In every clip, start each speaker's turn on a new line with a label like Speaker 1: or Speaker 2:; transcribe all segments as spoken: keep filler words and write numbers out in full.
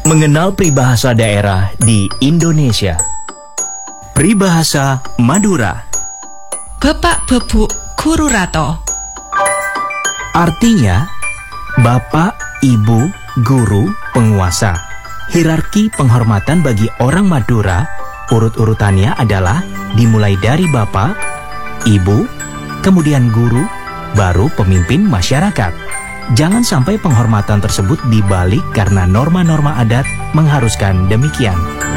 Speaker 1: Mengenal peribahasa daerah di Indonesia. Peribahasa Madura.
Speaker 2: Bapak bebuk guru rato.
Speaker 1: Artinya, bapak, ibu, guru, penguasa. Hierarki penghormatan bagi orang Madura, urut-urutannya adalah dimulai dari bapak, ibu, kemudian guru, baru pemimpin masyarakat. Jangan sampai penghormatan tersebut dibalik karena norma-norma adat mengharuskan demikian.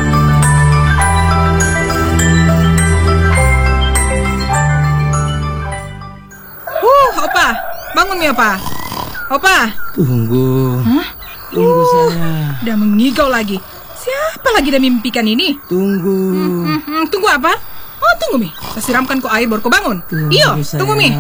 Speaker 3: Uh, Opa, bangun ya, Opa. Opa.
Speaker 4: Tunggu.
Speaker 3: Hah?
Speaker 4: Tunggu
Speaker 3: uh,
Speaker 4: saya.
Speaker 3: Udah mengigau lagi. Siapa lagi dah mimpikan ini?
Speaker 4: Tunggu.
Speaker 3: Hmm, hmm, hmm, tunggu apa? Oh, tunggu, Mi. Saya siramkan kau air baru kau bangun.
Speaker 4: Tunggu,
Speaker 3: Iyo, tunggu, Mi.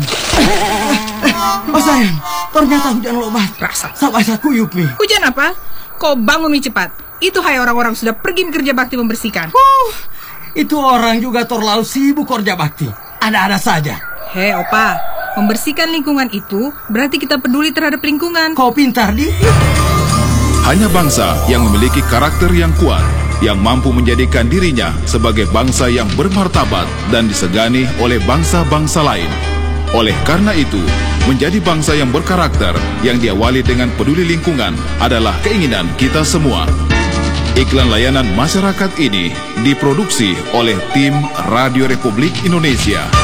Speaker 4: Oh sayang, ternyata hujan lebat.
Speaker 3: Rasa.
Speaker 4: Sabasa kuyup, Mi.
Speaker 3: Hujan apa? Kau bangun, Mi, cepat. Itu hai orang-orang sudah pergi kerja bakti membersihkan.
Speaker 4: Uh, itu orang juga terlalu sibuk kerja bakti. Ada-ada saja.
Speaker 3: Hei, Opa. Membersihkan lingkungan itu berarti kita peduli terhadap lingkungan.
Speaker 4: Kau pintar, Di.
Speaker 5: Hanya bangsa yang memiliki karakter yang kuat, yang mampu menjadikan dirinya sebagai bangsa yang bermartabat dan disegani oleh bangsa-bangsa lain. Oleh karena itu, menjadi bangsa yang berkarakter, yang diawali dengan peduli lingkungan adalah keinginan kita semua. Iklan layanan masyarakat ini diproduksi oleh tim Radio Republik Indonesia.